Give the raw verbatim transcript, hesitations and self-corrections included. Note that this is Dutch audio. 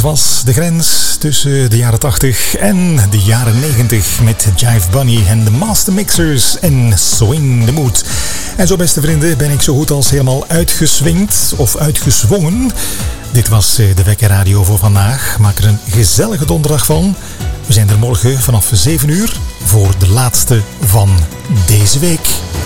was de grens tussen de jaren tachtig en de jaren negentig met Jive Bunny en de Master Mixers en Swing the Mood. En zo, beste vrienden, ben ik zo goed als helemaal uitgeswingd of uitgezwongen. Dit was de Wekker Radio voor vandaag. Maak er een gezellige donderdag van. We zijn er morgen vanaf zeven uur voor de laatste van deze week.